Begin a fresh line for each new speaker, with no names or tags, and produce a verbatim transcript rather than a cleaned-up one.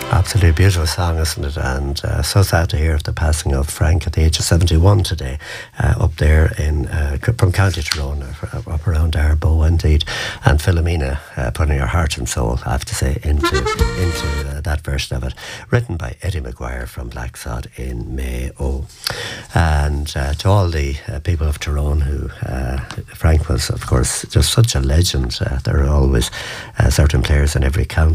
Absolutely beautiful song, isn't it? And uh, so sad to hear of the passing of Frank at the age of seventy-one today, uh, up there in uh, from County Tyrone, uh, up around Arbo indeed. And Philomena, uh, putting her heart and soul, I have to say, into into uh, that version of it, written by Eddie McGuire from Blacksod in Mayo. And uh, to all the uh, people of Tyrone, who uh, Frank was, of course, just such a legend. Uh, there are always uh, certain players in every county